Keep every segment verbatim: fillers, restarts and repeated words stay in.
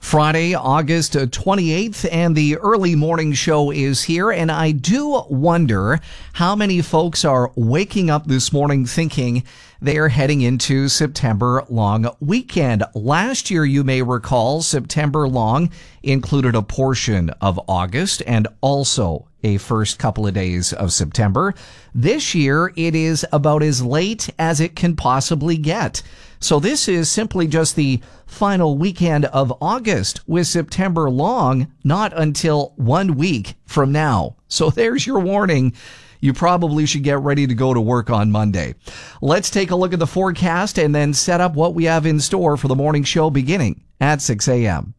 Friday, August twenty-eighth, and the early morning show is here. And I do wonder how many folks are waking up this morning thinking they are heading into September long weekend. Last year, you may recall, September long included a portion of August and also a first couple of days of September. This year, it is about as late as it can possibly get. So this is simply just the final weekend of August, with September long not until one week from now. So there's your warning. You probably should get ready to go to work on Monday. Let's take a look at the forecast and then set up what we have in store for the morning show beginning at six a.m.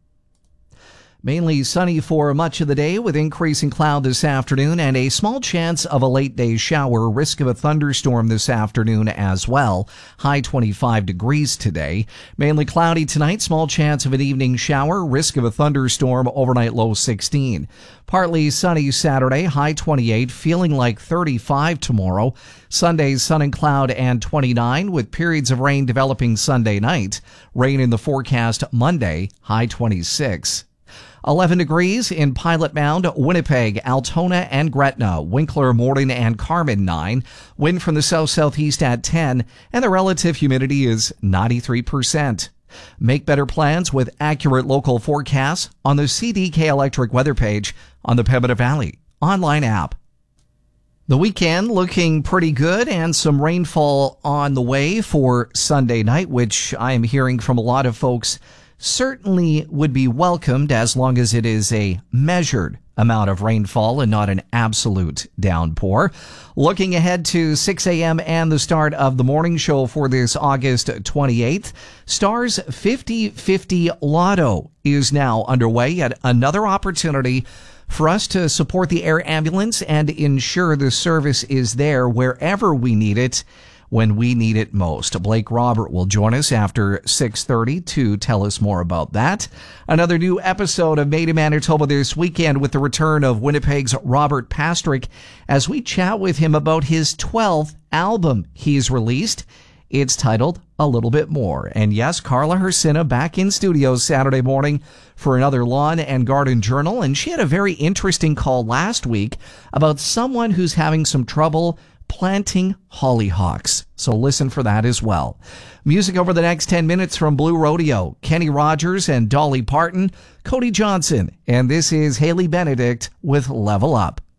Mainly sunny for much of the day, with increasing cloud this afternoon and a small chance of a late day shower. Risk of a thunderstorm this afternoon as well. High twenty-five degrees today. Mainly cloudy tonight. Small chance of an evening shower. Risk of a thunderstorm. Overnight low sixteen. Partly sunny Saturday. High twenty-eight. Feeling like thirty-five tomorrow. Sunday, sun and cloud and twenty-nine, with periods of rain developing Sunday night. Rain in the forecast Monday. High twenty-six. eleven degrees in Pilot Mound, Winnipeg, Altona, and Gretna. Winkler, Morden, and Carmen, nine. Wind from the south-southeast at ten, and the relative humidity is ninety-three percent. Make better plans with accurate local forecasts on the C D K Electric weather page on the Pembina Valley online app. The weekend looking pretty good, and some rainfall on the way for Sunday night, which I am hearing from a lot of folks certainly would be welcomed as long as it is a measured amount of rainfall and not an absolute downpour. Looking ahead to six a.m. and the start of the morning show for this August twenty-eighth, Stars fifty fifty Lotto is now underway. Yet another opportunity for us to support the air ambulance and ensure the service is there wherever we need it, when we need it most. Blake Robert will join us after six thirty to tell us more about that. Another new episode of Made in Manitoba this weekend with the return of Winnipeg's Robert Pastrick as we chat with him about his twelfth album he's released. It's titled A Little Bit More. And yes, Carla Hersina back in studio Saturday morning for another Lawn and Garden Journal. And she had a very interesting call last week about someone who's having some trouble planting hollyhocks. So listen for that as well. Music over the next ten minutes from Blue Rodeo, Kenny Rogers and Dolly Parton, Cody Johnson, and this is Haley Benedict with Level Up.